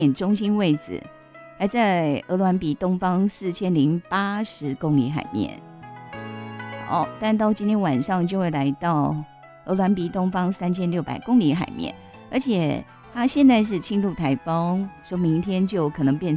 中心位置还在鹅銮鼻东方4080公里海面。但到今天晚上就会来到鹅銮鼻东方3600公里海面，而且它现在是轻度台风，说明天就可能变